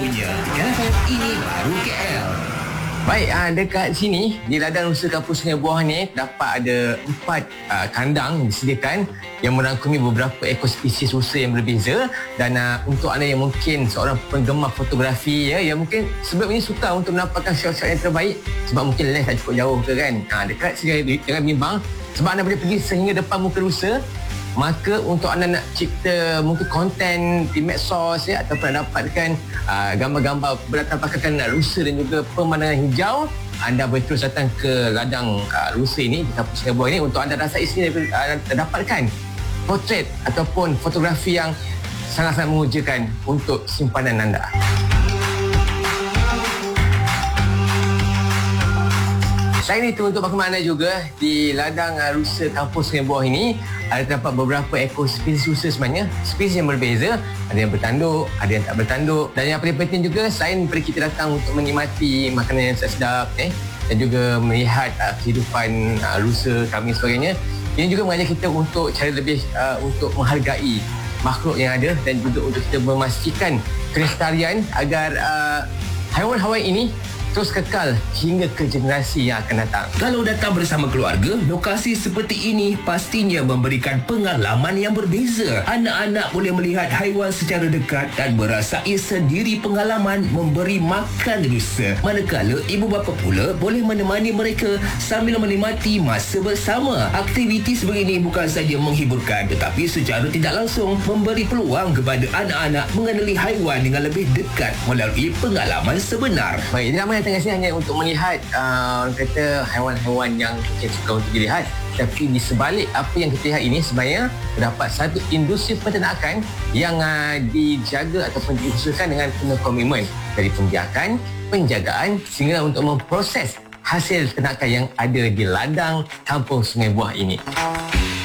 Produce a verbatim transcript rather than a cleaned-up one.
punya F M ini baru K L. Baik, uh, dekat sini di ladang rusa kampung Sungai Buah ni dapat ada empat uh, kandang disediakan yang merangkumi beberapa ekor spesies rusa yang berbeza. Dan uh, untuk anda yang mungkin seorang penggemar fotografi ya, yang mungkin sebelum ini suka untuk mendapatkan shot-shot yang terbaik sebab mungkin lens tak cukup jauh ke kan, uh, dekat sini jangan bimbang sebab anda boleh pergi sehingga depan muka rusa. Maka untuk anda nak cipta mungkin konten di medsos ya, ataupun nak dapatkan uh, gambar-gambar berlatar belakang rusa dan juga pemandangan hijau, anda boleh terus datang ke ladang uh, rusa ini di kampung Sungai Buah ini untuk anda rasai sini uh, dapatkan potret ataupun fotografi yang sangat-sangat mengujakan untuk simpanan anda. Selain itu, untuk maklumat anda juga, di ladang uh, rusa kampung Sungai Buah ini ada terdapat beberapa ekor spesies rusa sebenarnya, spesies yang berbeza, ada yang bertanduk, ada yang tak bertanduk. Dan yang paling penting juga, selain daripada kita datang untuk menikmati makanan yang sedap eh, dan juga melihat uh, kehidupan uh, rusa kami sebagainya, ini juga mengajar kita untuk cara lebih uh, untuk menghargai makhluk yang ada dan juga untuk kita memastikan kelestarian agar uh, haiwan-haiwan ini terus kekal hingga ke generasi yang akan datang. Kalau datang bersama keluarga, lokasi seperti ini pastinya memberikan pengalaman yang berbeza. Anak-anak boleh melihat haiwan secara dekat dan merasai sendiri pengalaman memberi makan rusa. Manakala ibu bapa pula boleh menemani mereka sambil menikmati masa bersama. Aktiviti sebegini bukan saja menghiburkan tetapi secara tidak langsung memberi peluang kepada anak-anak mengenali haiwan dengan lebih dekat melalui pengalaman sebenar. Baik, dalam datang sini hanya untuk melihat uh, orang kata haiwan-haiwan yang kita suka untuk dilihat, tapi di sebalik apa yang kita lihat ini sebenarnya terdapat satu industri peternakan yang uh, dijaga ataupun diusahakan dengan penuh komitmen dari pembiakan, penjagaan sehingga untuk memproses hasil ternakan yang ada di ladang kampung Sungai Buah ini.